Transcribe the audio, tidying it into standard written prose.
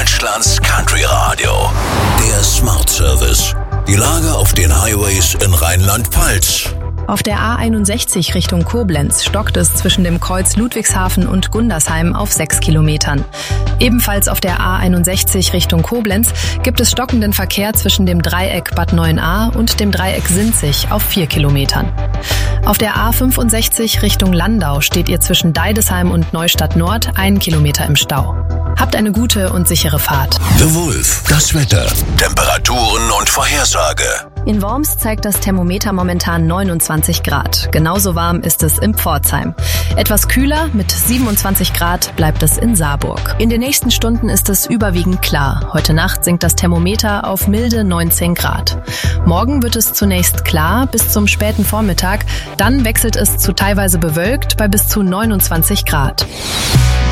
Deutschlands Country Radio. Der Smart Service. Die Lage auf den Highways in Rheinland-Pfalz. Auf der A61 Richtung Koblenz stockt es zwischen dem Kreuz Ludwigshafen und Gundersheim auf 6 Kilometern. Ebenfalls auf der A61 Richtung Koblenz gibt es stockenden Verkehr zwischen dem Dreieck Bad Neuenahr und dem Dreieck Sinzig auf 4 Kilometern. Auf der A65 Richtung Landau steht ihr zwischen Deidesheim und Neustadt Nord 1 Kilometer im Stau. Habt eine gute und sichere Fahrt. The Wolf, das Wetter, Temperaturen und Vorhersage. In Worms zeigt das Thermometer momentan 29 Grad. Genauso warm ist es in Pforzheim. Etwas kühler, mit 27 Grad, bleibt es in Saarburg. In den nächsten Stunden ist es überwiegend klar. Heute Nacht sinkt das Thermometer auf milde 19 Grad. Morgen wird es zunächst klar bis zum späten Vormittag. Dann wechselt es zu teilweise bewölkt bei bis zu 29 Grad.